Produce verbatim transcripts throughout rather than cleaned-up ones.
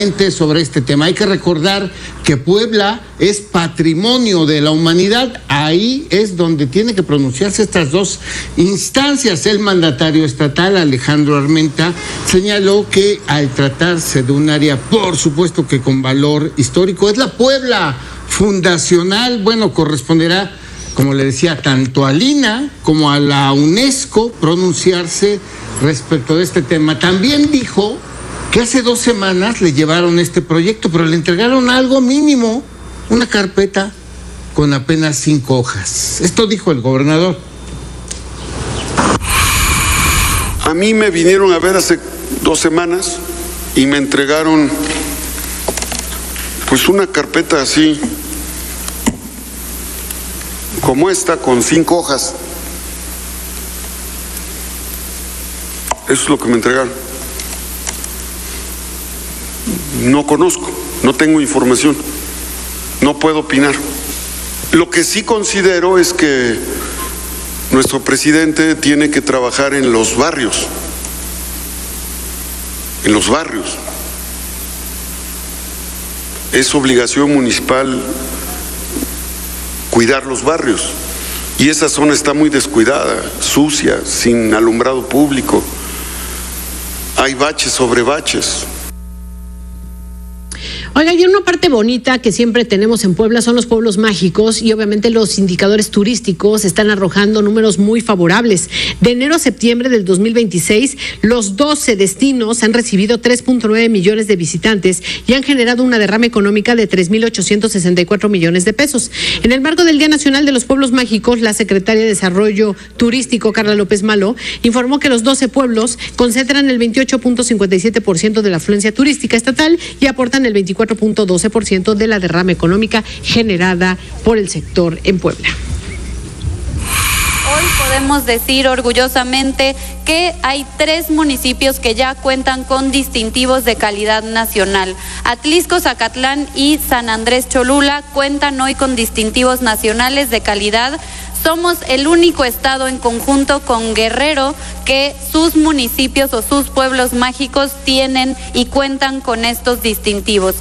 sobre este tema. Hay que recordar que Puebla es patrimonio de la humanidad. Ahí es donde tiene que pronunciarse estas dos instancias. El mandatario estatal, Alejandro Armenta, señaló que al tratarse de un área, por supuesto que con valor histórico, es la Puebla fundacional. Bueno, corresponderá, como le decía, tanto a Lina como a la UNESCO pronunciarse respecto de este tema. También dijo que hace dos semanas le llevaron este proyecto, pero le entregaron algo mínimo, una carpeta con apenas cinco hojas. Esto dijo el gobernador. A mí me vinieron a ver hace dos semanas y me entregaron pues una carpeta así, como esta, con cinco hojas. Eso es lo que me entregaron. No conozco, no tengo información, no puedo opinar. Lo que sí considero es que nuestro presidente tiene que trabajar en los barrios, en los barrios. Es obligación municipal cuidar los barrios y esa zona está muy descuidada, sucia, sin alumbrado público. Hay baches sobre baches. Oiga, y una parte bonita que siempre tenemos en Puebla son los pueblos mágicos y obviamente los indicadores turísticos están arrojando números muy favorables. De enero a septiembre del dos mil veintiséis, los doce destinos han recibido tres punto nueve millones de visitantes y han generado una derrama económica de tres mil ochocientos sesenta y cuatro millones de pesos. En el marco del Día Nacional de los Pueblos Mágicos, la secretaria de Desarrollo Turístico, Carla López Malo, informó que los doce pueblos concentran el veintiocho punto cincuenta y siete por ciento de la afluencia turística estatal y aportan el veinticuatro punto doce por ciento de la derrama económica generada por el sector en Puebla. Hoy podemos decir orgullosamente que hay tres municipios que ya cuentan con distintivos de calidad nacional. Atlisco, Zacatlán y San Andrés Cholula cuentan hoy con distintivos nacionales de calidad. Somos el único estado en conjunto con Guerrero que sus municipios o sus pueblos mágicos tienen y cuentan con estos distintivos.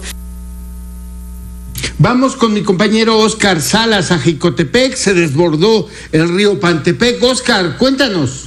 Vamos con mi compañero Óscar Salas a Jicotepec. Se desbordó el río Pantepec. Óscar, cuéntanos.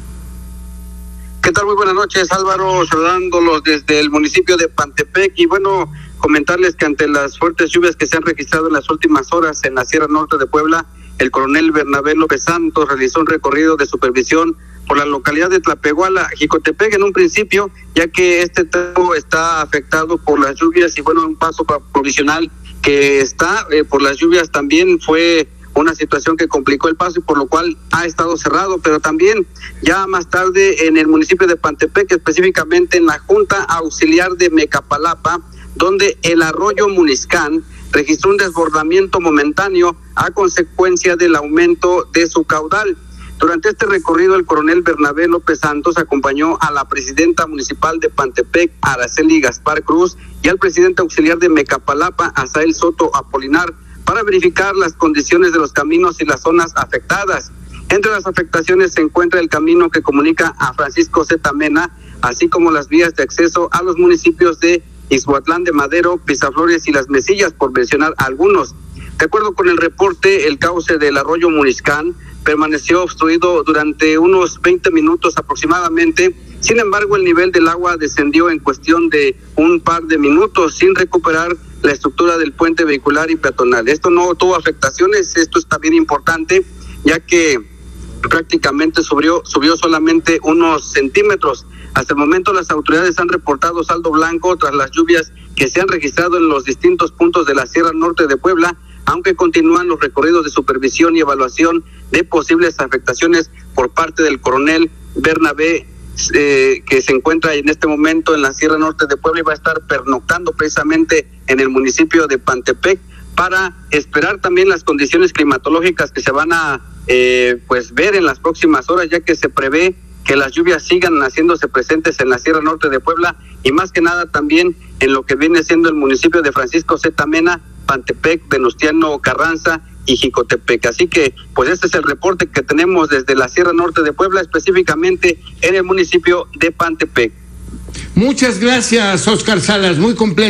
¿Qué tal? Muy buenas noches, Álvaro, saludándolos desde el municipio de Pantepec. Y bueno, comentarles que ante las fuertes lluvias que se han registrado en las últimas horas en la Sierra Norte de Puebla, el coronel Bernabé López Santos realizó un recorrido de supervisión por la localidad de Tlapehuala, Jicotepec, en un principio, ya que este tramo está afectado por las lluvias y bueno, un paso provisional que está eh, por las lluvias también fue una situación que complicó el paso y por lo cual ha estado cerrado, pero también ya más tarde en el municipio de Pantepec, específicamente en la Junta Auxiliar de Mecapalapa, donde el arroyo Muniscán registró un desbordamiento momentáneo a consecuencia del aumento de su caudal. Durante este recorrido, el coronel Bernabé López Santos acompañó a la presidenta municipal de Pantepec, Araceli Gaspar Cruz, y al presidente auxiliar de Mecapalapa, Asael Soto Apolinar, para verificar las condiciones de los caminos y las zonas afectadas. Entre las afectaciones se encuentra el camino que comunica a Francisco Zeta Mena, así como las vías de acceso a los municipios de Ixhuatlán de Madero, Pisaflores y Las Mesillas, por mencionar algunos. De acuerdo con el reporte, el cauce del arroyo Muniscán permaneció obstruido durante unos veinte minutos aproximadamente. Sin embargo, el nivel del agua descendió en cuestión de un par de minutos sin recuperar la estructura del puente vehicular y peatonal. Esto no tuvo afectaciones, esto es también importante, ya que prácticamente subió, subió solamente unos centímetros. Hasta el momento las autoridades han reportado saldo blanco tras las lluvias que se han registrado en los distintos puntos de la Sierra Norte de Puebla, aunque continúan los recorridos de supervisión y evaluación de posibles afectaciones por parte del coronel Bernabé, eh, que se encuentra en este momento en la Sierra Norte de Puebla y va a estar pernoctando precisamente en el municipio de Pantepec para esperar también las condiciones climatológicas que se van a eh, pues ver en las próximas horas, ya que se prevé que las lluvias sigan haciéndose presentes en la Sierra Norte de Puebla y más que nada también en lo que viene siendo el municipio de Francisco Zeta Mena, Pantepec, Venustiano Carranza y Jicotepec. Así que, pues este es el reporte que tenemos desde la Sierra Norte de Puebla, específicamente en el municipio de Pantepec. Muchas gracias, Óscar Salas, muy completo.